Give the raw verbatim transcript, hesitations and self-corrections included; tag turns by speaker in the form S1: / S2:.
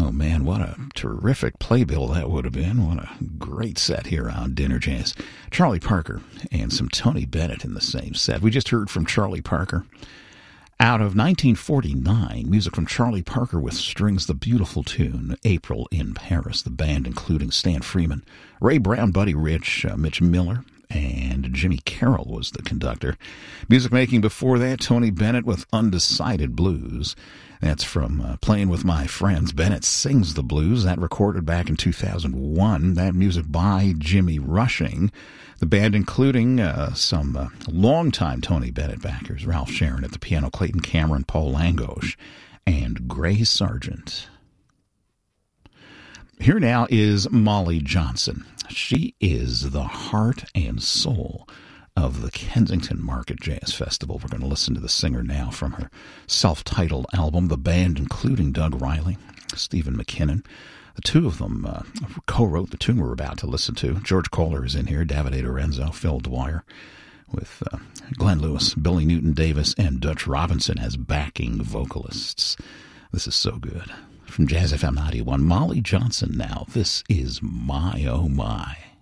S1: Oh, man, what a terrific playbill that would have been. What a great set here on Dinner Jazz. Charlie Parker and some Tony Bennett in the same set. We just heard from Charlie Parker. Out of nineteen forty-nine, music from Charlie Parker with strings, the beautiful tune, April in Paris, the band including Stan Freeman, Ray Brown, Buddy Rich, uh, Mitch Miller, and Jimmy Carroll was the conductor. Music making before that, Tony Bennett with Undecided Blues. That's from uh, Playing With My Friends. Bennett Sings the Blues. That recorded back in two thousand one. That music by Jimmy Rushing. The band including uh, some uh, longtime Tony Bennett backers. Ralph Sharon at the piano, Clayton Cameron, Paul Langosh, and Gray Sargent. Here now is Molly Johnson. She is the heart and soul of the Kensington Market Jazz Festival. We're going to listen to the singer now from her self-titled album. The band, including Doug Riley, Stephen McKinnon. The two of them uh, co-wrote the tune we're about to listen to. George Kohler is in here, Davide Lorenzo, Phil Dwyer, with uh, Glenn Lewis, Billy Newton Davis, and Dutch Robinson as backing vocalists. This is so good. From Jazz F M ninety-one, Molly Johnson now. This is My Oh My.